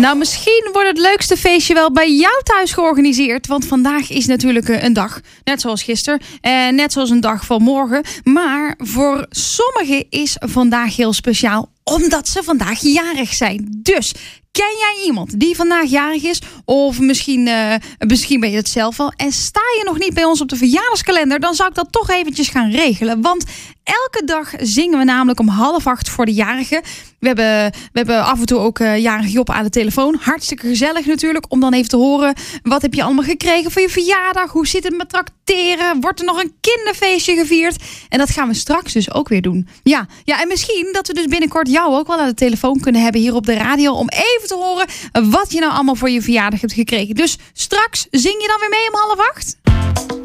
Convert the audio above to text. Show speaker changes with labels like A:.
A: Nou, misschien wordt het leukste feestje wel bij jou thuis georganiseerd. Want vandaag is natuurlijk een dag, net zoals gisteren. En net zoals een dag van morgen. Maar voor sommigen is vandaag heel speciaal, omdat ze vandaag jarig zijn. Dus ken jij iemand die vandaag jarig is? Of misschien ben je het zelf al. En sta je nog niet bij ons op de verjaardagskalender, dan zou ik dat toch eventjes gaan regelen. Want elke dag zingen we namelijk om 7:30 voor de jarigen. We hebben af en toe ook jarig Job aan de telefoon. Hartstikke gezellig natuurlijk, om dan even te horen, wat heb je allemaal gekregen voor je verjaardag? Hoe zit het met trakteren? Wordt er nog een kinderfeestje gevierd? En dat gaan we straks dus ook weer doen. Ja, en misschien dat we dus binnenkort jou ook wel aan de telefoon kunnen hebben hier op de radio, om even te horen wat je nou allemaal voor je verjaardag hebt gekregen. Dus straks zing je dan weer mee om 7:30?